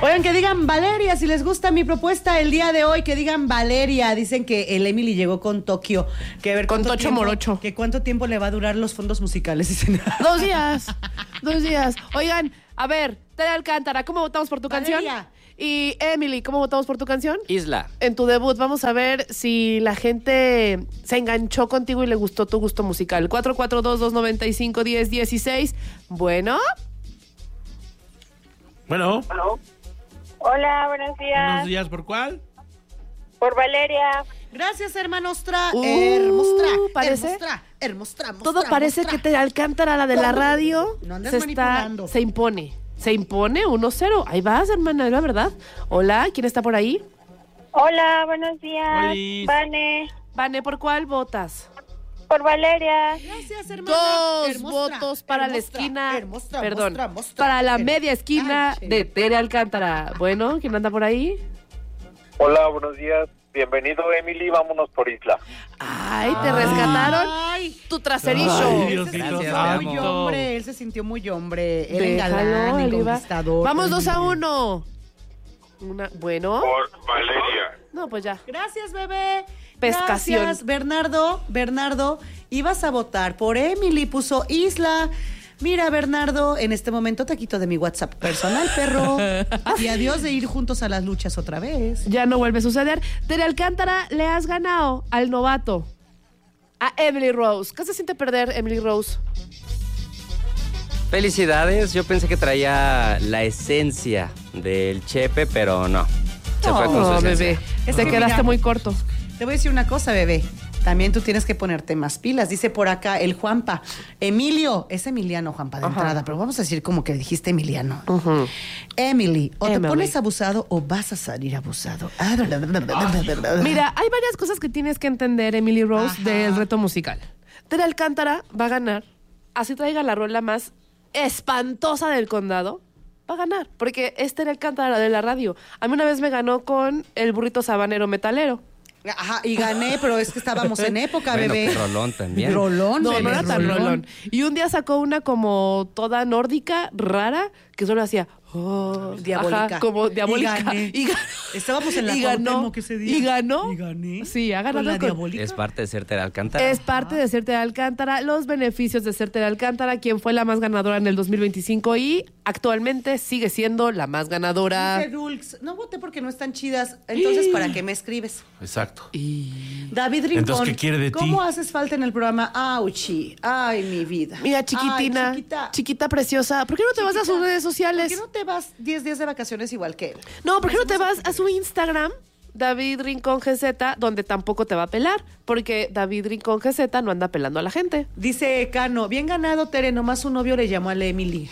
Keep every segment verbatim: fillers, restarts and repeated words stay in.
Oigan, que digan Valeria, si les gusta mi propuesta el día de hoy, que digan Valeria. Dicen que el Emily llegó con Tokio. Que a ver, con Tocho tiempo, Morocho. Que cuánto tiempo le va a durar los fondos musicales. Dicen. Dos días. Dos días. Oigan, a ver, Tere Alcántara, ¿cómo votamos por tu Valeria. canción? Y Emily, ¿cómo votamos por tu canción? Isla. En tu debut, vamos a ver si la gente se enganchó contigo y le gustó tu gusto musical. cuatro cuatro dos, dos nueve cinco, uno cero uno seis. Bueno. Bueno. Hello. Hola, buenos días. Buenos días, ¿por cuál? Por Valeria. Gracias, hermanostra. Uh, hermostra. ¿parece? Hermostra. Hermostra. Todo parece que Tere Alcántara, la de la radio, no andas se está, manipulando. se impone. Se impone uno cero. Ahí vas, hermana, es la verdad. Hola, ¿quién está por ahí? Hola, buenos días. Olis. Vane. Vane, ¿por cuál votas? Por Valeria. Gracias, hermana. Dos Hermostra, votos para la hermostra, esquina, hermostra, perdón, hermostra, hermostra. para la Her- media esquina Ay, de Tere Alcántara. Bueno, ¿quién anda por ahí? Hola, buenos días. Bienvenido, Emily. Vámonos por Isla. Ay, te rescataron Ay. tu traserillo. Ay, Él se Diosito sintió santo. muy hombre, él se sintió muy hombre. Era Déjalo, galán, él iba. conquistador. Vamos dos a uno. Una, bueno. Por Valeria. No, pues ya. Gracias, bebé. Pescación. Gracias, Bernardo. Bernardo, ibas a votar por Emily, puso Isla. Mira, Bernardo, en este momento te quito de mi WhatsApp personal, perro. Y adiós de ir juntos a las luchas otra vez. Ya no vuelve a suceder. Tere Alcántara, le has ganado al novato, a Emily Rose. ¿Qué se siente perder, Emily Rose? Felicidades, yo pensé que traía la esencia del Chepe, pero no. Se fue con su No, esencia. bebé. Es Te que quedaste mira, muy corto. Te voy a decir una cosa, bebé. También tú tienes que ponerte más pilas. Dice por acá el Juanpa. Emilio, es Emiliano, Juanpa, de Ajá. entrada, pero vamos a decir como que dijiste Emiliano. Ujú. Emily, o te Emily. pones abusado o vas a salir abusado. Mira, hay varias cosas que tienes que entender, Emily Rose, Ajá. del reto musical. Tere Alcántara va a ganar, así traiga la rola más espantosa del condado, va a ganar, porque es Tere Alcántara de la radio. A mí una vez me ganó con el burrito sabanero metalero. Ajá, y gané, pero es que estábamos en época, Bueno, bebé. qué rolón también. Rolón, No, bebé, no era tan rolón. Y un día sacó una como toda nórdica, rara, que solo hacía... oh, Diabólica. ajá, como diabólica. Y gané. Y ga- Estábamos en la y ganó. Cuauhtémoc ese día. Y ganó. Y gané. Sí, ha Con ganado la con- diabólica. Es parte de ser Tere Alcántara. Es parte de ser Tere Alcántara, los beneficios de ser Tere Alcántara, quien fue la más ganadora en el dos mil veinticinco y actualmente sigue siendo la más ganadora. Dice Dulx, no voté porque no están chidas. Entonces, ¿para qué me escribes? Exacto. David Rincón. Entonces, ¿qué quiere de ti? ¿Cómo haces falta en el programa? Auchi. Ay, mi vida. Mira, chiquitina, Ay, chiquita. chiquita preciosa, ¿por qué no te vas a sus redes ¿Por sociales? qué no te vas diez días de vacaciones igual que él? No, ¿por qué no te vas a su Instagram, David Rincón G Z, donde tampoco te va a pelar? Porque David Rincón G Z no anda pelando a la gente. Dice Cano, bien ganado, Tere, nomás su novio le llamó a la Emily.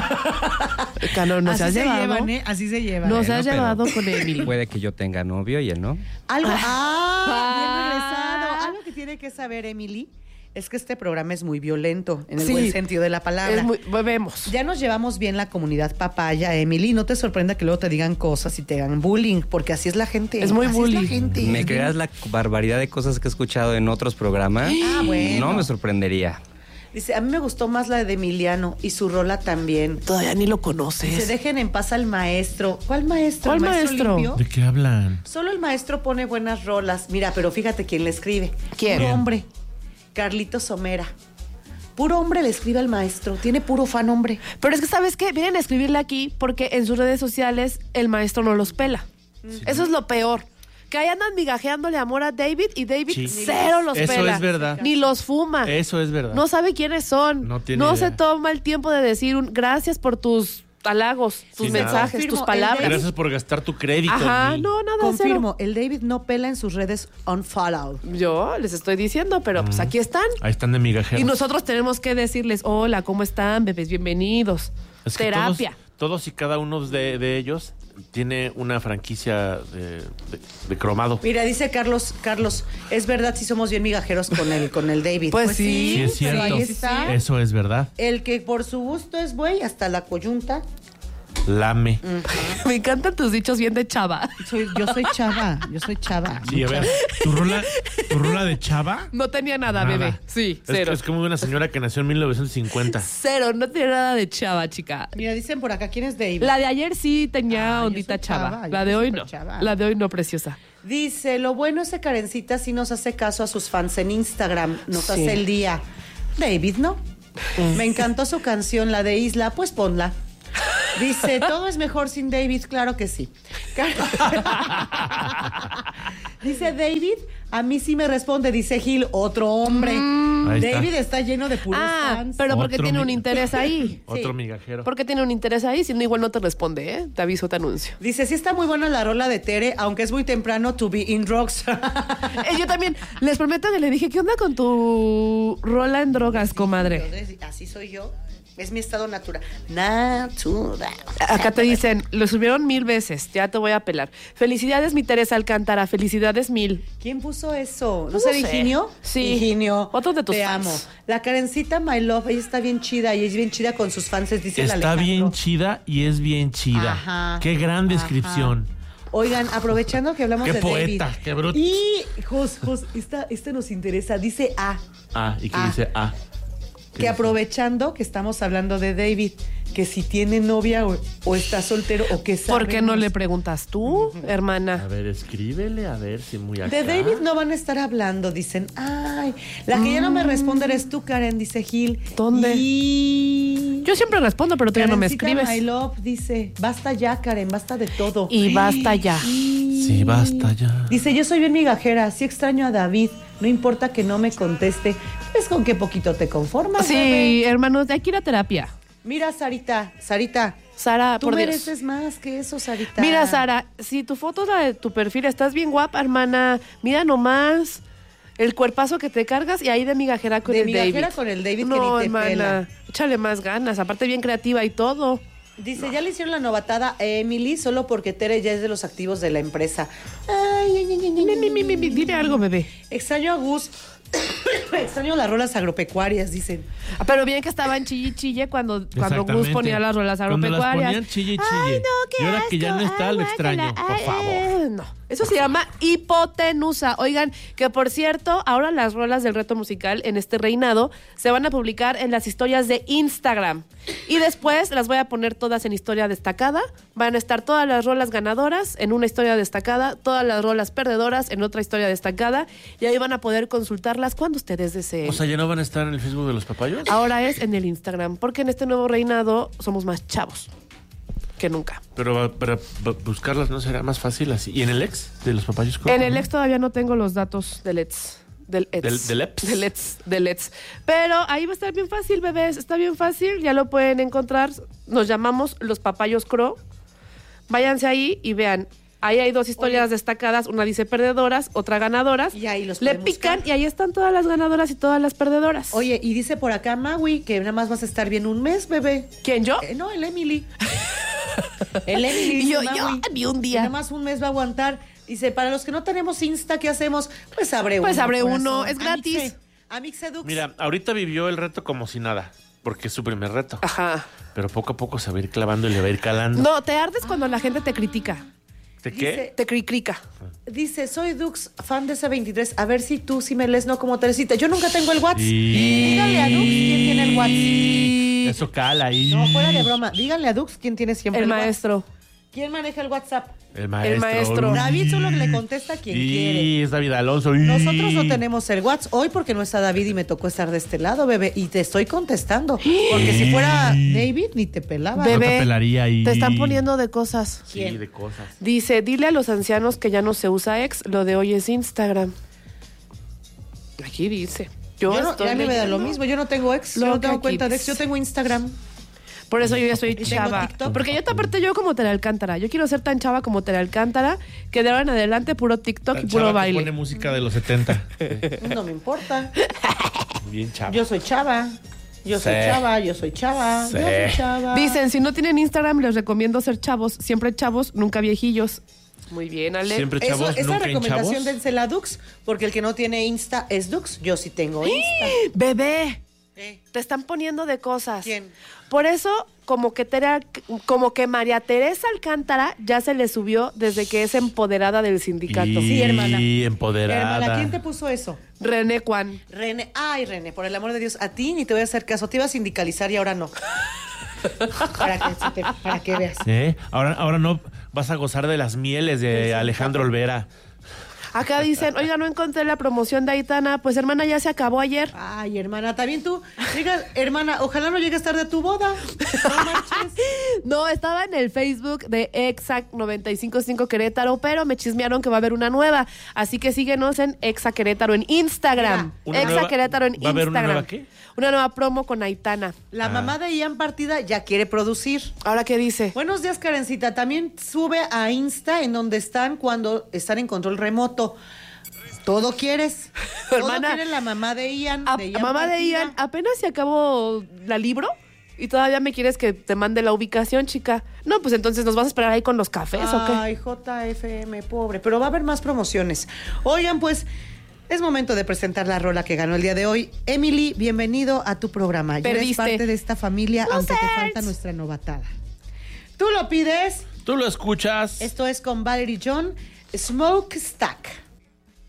Cano, no Así se has se llevado. llevan, ¿eh? Así se llevan. No Bueno, se has pero llevado con Emily. Puede que yo tenga novio y él no. Algo, ah, Ah. bien regresado. Algo que tiene que saber Emily es que este programa es muy violento, en el Sí. buen sentido de la palabra. Es muy, bebemos. Ya nos llevamos bien la comunidad papaya, Emily. No te sorprenda que luego te digan cosas y te hagan bullying, porque así es la gente. Es muy así bully. Es la gente. ¿Me Es creas la barbaridad de cosas que he escuchado en otros programas? Ah, bueno. No me sorprendería. bien- Dice, a mí me gustó más la de Emiliano y su rola también. Todavía ni lo Se conoces. dejen en paz al maestro. ¿Cuál maestro? ¿Cuál ¿El maestro? limpio? ¿De qué hablan? Solo el maestro pone buenas rolas. Mira, pero fíjate quién le escribe. ¿Quién? Puro ¿Quién? hombre. Carlito Somera. Puro hombre le escribe al maestro. Tiene puro fan hombre. Pero es que, ¿sabes qué? Vienen a escribirle aquí porque en sus redes sociales el maestro no los pela. Eso es lo peor. Que ahí andan migajeándole amor a David y David Sí. cero los Eso pela. es verdad. Ni los fuma. Eso es verdad. No sabe quiénes son. No tiene idea. se toma el tiempo de decir un gracias por tus halagos, tus Sí, nada. mensajes, Confirmo, tus el palabras. Gracias por gastar tu crédito. Ajá, Ni- no, nada, Confirmo, el David no pela en sus redes unfollow. cero. Yo les estoy diciendo, pero pues aquí están. Ahí están de migajeros. Y nosotros tenemos que decirles, hola, ¿cómo están, bebés? Bienvenidos. Es que Terapia. Todos, todos y cada uno de, de ellos tiene una franquicia de, de- de cromado. Mira, dice Carlos, Carlos, es verdad si somos bien migajeros con el, con el David. Pues sí. Sí, es pero cierto. ahí está. Eso es verdad. El que por su gusto es güey, hasta la coyunta. lame. Me encantan tus dichos bien de chava. Soy, yo soy chava, yo soy chava. Sí, a ver, ¿tu rola, tu rola de chava? No tenía nada, Nada. bebé. Sí, Es, cero. es como una señora que nació en mil novecientos cincuenta. Cero, no tenía nada de chava, chica. Mira, dicen por acá, ¿quién es David? La de ayer sí tenía Ah, yo ondita soy chava. chava, yo La de soy hoy súper no. chava. La de hoy no, preciosa. Dice, lo bueno es que Karencita sí nos hace caso a sus fans en Instagram, nos Sí. hace el día. David, ¿no? Me encantó su canción, la de Isla, pues ponla. Dice, todo es mejor sin David, claro que sí. Dice David, a mí sí me responde, dice Gil, otro hombre. Ahí está. David está lleno de puros Ah, fans. pero porque Otro tiene mi- un interés ahí. Otro migajero. Porque tiene un interés ahí, si no igual no te responde, ¿eh? Te aviso, te anuncio. Dice, sí está muy buena la rola de Tere, aunque es muy temprano to be in drugs. Eh, yo también, les prometo que le dije, ¿qué onda con tu rola en drogas, comadre? Así soy yo. Es mi estado natural. Natural. Acá te dicen, lo subieron mil veces, ya te voy a pelar. Felicidades, mi Teresa Alcántara, felicidades mil. ¿Quién puso eso? ¿No, No sé, sé. Higinio? Sí. Higinio. Otro de tus Te fans. amo. La Karencita My Love, ella está bien chida y es bien chida con sus fans, dice el Está Alejandro. bien chida y es bien chida. Ajá. Qué gran Ajá. descripción. Oigan, aprovechando que hablamos Qué de poeta, David. qué bruto. Y, Jos, Jos, esta, esta nos interesa. Dice A, Ah, ¿y qué Ah. dice? Ah. ¿Qué que dice? aprovechando que estamos hablando de David, que si tiene novia o, o está soltero o qué sabe. ¿Por qué no le preguntas tú, hermana? A ver, escríbele, a ver si muy acá. De David no van a estar hablando, dicen. Ay, la que ya no me responde eres tú, Karen, dice Gil. ¿Dónde? Y... Yo siempre respondo, pero tú ya no me Karencita escribes. My Love dice, basta ya, Karen, basta de todo. Y basta ya. Sí, basta ya. Dice, yo soy bien migajera, sí extraño a David, no importa que no me conteste, pues con qué poquito te conformas, Sí, bebé? hermanos, de aquí ir a terapia. Mira, Sarita, Sarita, Sara, tú por Dios. mereces más que eso, Sarita. Mira, Sara, si tu foto es la de tu perfil, estás bien guapa, hermana. Mira nomás el cuerpazo que te cargas y ahí de migajera con De el migajera David. con el David que no, ni te hermana, pela. échale más ganas. Aparte, bien creativa y todo. Dice, ya le hicieron la novatada a Emily solo porque Tere ya es de los activos de la empresa. Ay, ay, ay, ay, Mi, ay, mi, mi, mi, mi, Dile algo, bebé. Extraño a Gus. Extraño las rolas agropecuarias, dicen. Ah, Pero bien que estaba en chille y chille cuando, cuando Gus Exactamente. ponía las rolas Cuando las agropecuarias. ponían chille y chille. Ay, no, qué Y ahora que ya no asco. está, Ay, lo guácala. extraño, por Ay, favor. eh, no. Eso se llama hipotenusa. Oigan, que por cierto, ahora las rolas del reto musical en este reinado se van a publicar en las historias de Instagram. Y después las voy a poner todas en historia destacada. Van a estar todas las rolas ganadoras en una historia destacada, todas las rolas perdedoras en otra historia destacada. Y ahí van a poder consultarlas cuando ustedes deseen. O sea, ¿ya no van a estar en el Facebook de los papayos? Ahora es en el Instagram, porque en este nuevo reinado somos más chavos que nunca. Pero para buscarlas no será más fácil así. ¿Y en el ex de los papayos? cómo? En el ex todavía no tengo los datos del ex. Del ex. ¿Del- del ex? Del ex. Del ex. Pero ahí va a estar bien fácil, bebés. Está bien fácil. Ya lo pueden encontrar. Nos llamamos Los Papayos Crow. Váyanse ahí y vean. Ahí hay dos historias Oye. destacadas. Una dice perdedoras, otra ganadoras. Y ahí los Le pueden pican buscar. y ahí están todas las ganadoras y todas las perdedoras. Oye, y dice por acá Maui que nada más vas a estar bien un mes, bebé. ¿Quién, yo? Eh, no, el Emily. El Emily. Y dice yo, Maui, yo, ni un que día. Nada más un mes va a aguantar. Dice, para los que no tenemos Insta, ¿qué hacemos? Pues abre uno. Pues abre corazón. uno, es gratis. Amixe, Amixedux. Mira, ahorita vivió el reto como si nada, porque es su primer reto. Ajá. Pero poco a poco se va a ir clavando y le va a ir calando. No, te ardes cuando la gente te critica. ¿De qué? Dice- Te cricrica. Dice, soy Dux, fan de C veintitrés. A ver si tú sí me lees, no como Teresita. Yo nunca tengo el WhatsApp. Y- Dígale a Dux quién tiene el WhatsApp. Eso cala ahí. No, fuera de broma. Díganle a Dux quién tiene siempre El el, maestro. WhatsApp. ¿Quién maneja el WhatsApp? El maestro. El maestro. David solo le contesta a quien y quiere. es David Alonso. Y- Nosotros no tenemos el WhatsApp hoy porque no está David y me tocó estar de este lado, bebé. Y te estoy contestando. Porque si fuera David, ni te pelaba. No te Bebé, pelaría ahí. te están poniendo de cosas. Sí, ¿Quién? de cosas. Dice, dile a los ancianos que ya no se usa ex, lo de hoy es Instagram. Aquí dice. Yo, Yo no, estoy ya me da leyendo. lo mismo. Yo no tengo ex. Lo Yo no que tengo aquí cuenta de ex. dice. Yo tengo Instagram. Por eso yo ya soy tengo chava. TikTok. Porque yo te aparte yo como Tere Alcántara. Yo quiero ser tan chava como Tere Alcántara que de ahora en adelante puro TikTok y La puro chava que baile. pone música de los setenta. No me importa. Bien chavo. Yo soy chava. Yo soy Sí. chava. Yo soy chava. Sí. Yo soy chava. Dicen, si no tienen Instagram, les recomiendo ser chavos. Siempre chavos, nunca viejillos. Muy bien, Ale. Siempre Eso, chavos, esa nunca recomendación hinchavos. dense la Dux, porque el que no tiene Insta es Dux. Yo sí tengo Insta. Bebé. ¿Qué? Te están poniendo de cosas. ¿Quién? Por eso, como que, Tere- como que María Teresa Alcántara ya se le subió desde que es empoderada del sindicato. Y Sí, hermana. empoderada. Hermana, ¿quién te puso eso? René Juan. René. Ay, René, por el amor de Dios, a ti ni te voy a hacer caso. Te iba a sindicalizar y ahora no. para, que, se te- para que veas. ¿Eh? Ahora, ahora no vas a gozar de las mieles de Alejandro Olvera. Acá dicen, oiga, no encontré la promoción de Aitana. Pues, hermana, ya se acabó ayer. Ay, hermana, también tú. Llega, hermana, ojalá no llegues tarde a tu boda. No marches. No, estaba en el Facebook de Exa noventa y cinco punto cinco Querétaro, pero me chismearon que va a haber una nueva. Así que síguenos en Exa Querétaro en Instagram. ¿Una Exa nueva- Querétaro en ¿Va a haber Instagram. una nueva qué? Una nueva promo con Aitana. La Ah. mamá de Ian Partida ya quiere producir. ¿Ahora qué dice? Buenos días, Karencita. También sube a Insta en donde están cuando están en control remoto. Todo quieres. Todo Hermana, quiere la mamá de Ian. A, de Ian mamá de Partida. Ian, apenas se acabó la libro y todavía me quieres que te mande la ubicación, chica. No, pues entonces nos vas a esperar ahí con los cafés o qué. Ay, J F M, pobre. Pero va a haber más promociones. Oigan, pues, es momento de presentar la rola que ganó el día de hoy. Emily, bienvenido a tu programa. Ya eres Perdiste. parte de esta familia, aunque te Losers. falta nuestra novatada. Tú lo pides. ¿Tú lo escuchas? Esto es con Valerie John, Smokestack.